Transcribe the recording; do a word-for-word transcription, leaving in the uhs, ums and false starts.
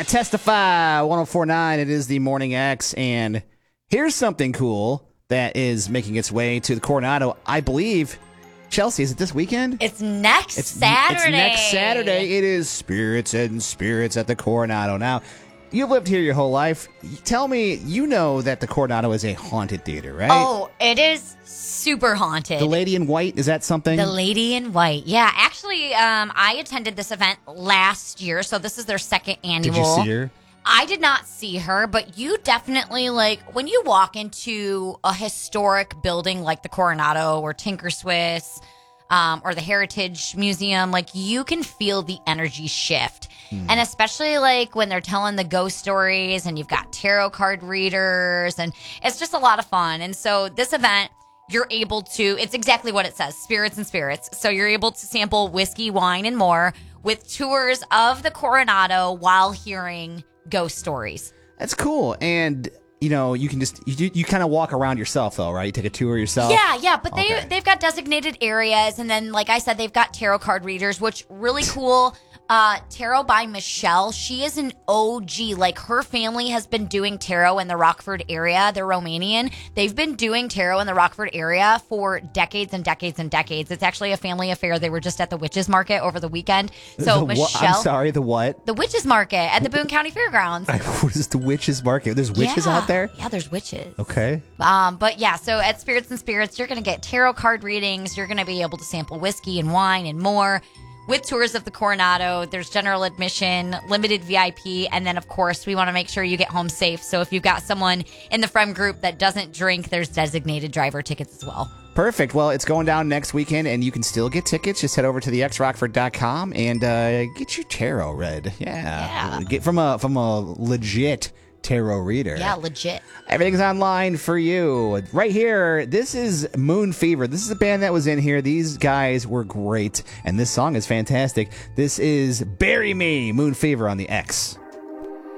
Testify one oh four point nine. It is the Morning X, and here's something cool that is making its way to the Coronado. I believe, Chelsea, is it this weekend? It's next it's, Saturday. It's next Saturday. It is Spirits and Spirits at the Coronado. Now, you've lived here your whole life. Tell me, you know that the Coronado is a haunted theater, right? Oh, it is super haunted. The Lady in White, is that something? The Lady in White. Yeah, actually, um, I attended this event last year, so this is their second annual. Did you see her? I did not see her, but you definitely, like, when you walk into a historic building like the Coronado or Tinker Swiss um, or the Heritage Museum, like, you can feel the energy shift. Hmm. And especially, like, when they're telling the ghost stories and you've got tarot card readers, and it's just a lot of fun. And so this event, you're able to, it's exactly what it says, Spirits and Spirits. So you're able to sample whiskey, wine, and more with tours of the Coronado while hearing ghost stories. That's cool. And you know, you can just you you kind of walk around yourself though, right? You take a tour yourself. Yeah, yeah, but they Okay. they've got designated areas, and then like I said, they've got tarot card readers, which really cool. Uh, tarot by Michelle. She is an O G. Like, her family has been doing tarot in the Rockford area. They're Romanian. They've been doing tarot in the Rockford area for decades and decades and decades. It's actually a family affair. They were just at the Witches Market over the weekend. So The wha- Michelle, I'm sorry, the what? the Witches Market at the Boone County Fairgrounds. What is the Witches Market? There's witches Yeah. out there? Yeah, there's witches. Okay. Um, but yeah, so at Spirits and Spirits, you're going to get tarot card readings. You're going to be able to sample whiskey and wine and more with tours of the Coronado. There's general admission, limited V I P, and then, of course, we want to make sure you get home safe. So if you've got someone in the friend group that doesn't drink, there's designated driver tickets as well. Perfect. Well, it's going down next weekend, and you can still get tickets. Just head over to the x rockford dot com and uh, get your tarot read. Yeah. Yeah. Get from a from a legit tarot reader. Yeah, legit. Everything's online for you. Right here, this is Moon Fever. This is a band that was in here. These guys were great, and this song is fantastic. This is Bury Me, Moon Fever on the X.